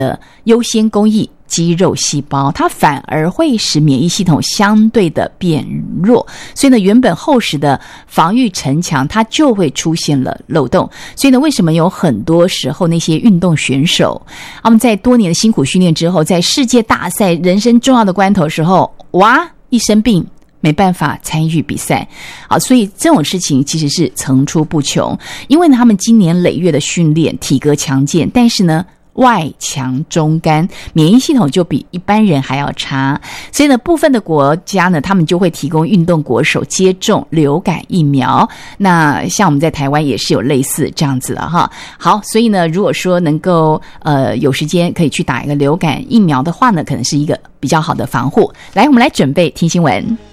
优先供应肌肉细胞，它反而会使免疫系统相对的变弱，所以呢，原本厚实的防御城墙它就会出现了漏洞。所以呢，为什么有很多时候那些运动选手，他们在多年的辛苦训练之后，在世界大赛人生重要的关头的时候，哇，一生病没办法参与比赛。好，所以这种事情其实是层出不穷，因为呢，他们经年累月的训练，体格强健，但是呢，外强中干，免疫系统就比一般人还要差，所以呢，部分的国家呢，他们就会提供运动国手接种流感疫苗。那像我们在台湾也是有类似这样子了哈。好，所以呢，如果说能够有时间可以去打一个流感疫苗的话呢，可能是一个比较好的防护。来，我们来准备听新闻。